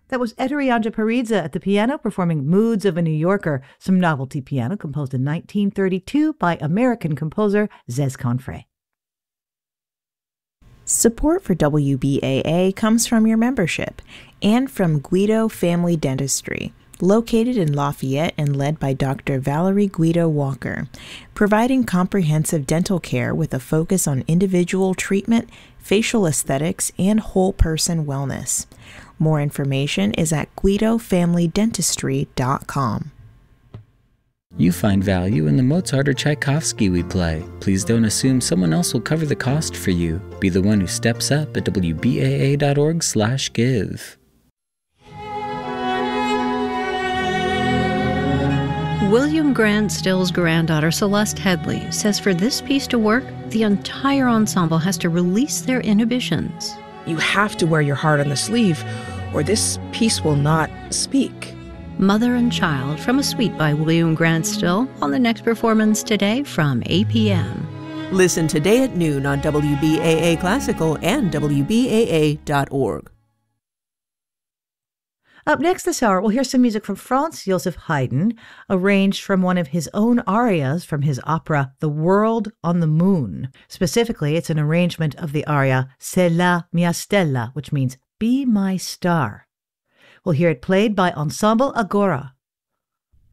That was Ettore Anjaparidze at the piano performing Moods of a New Yorker, some novelty piano composed in 1932 by American composer Zez Confrey. Support for WBAA comes from your membership and from Guido Family Dentistry, located in Lafayette and led by Dr. Valerie Guido Walker, providing comprehensive dental care with a focus on individual treatment, facial aesthetics, and whole person wellness. More information is at guidofamilydentistry.com. You find value in the Mozart or Tchaikovsky we play. Please don't assume someone else will cover the cost for you. Be the one who steps up at wbaa.org/give. William Grant Still's granddaughter, Celeste Headley, says for this piece to work, the entire ensemble has to release their inhibitions. You have to wear your heart on the sleeve, or this piece will not speak. Mother and Child from a suite by William Grant Still on the next performance today from 8 p.m. Listen today at noon on WBAA Classical and WBAA.org. Up next this hour, we'll hear some music from Franz Joseph Haydn, arranged from one of his own arias from his opera The World on the Moon. Specifically, it's an arrangement of the aria C'est la mia stella, which means Be My Star. We'll hear it played by Ensemble Agora.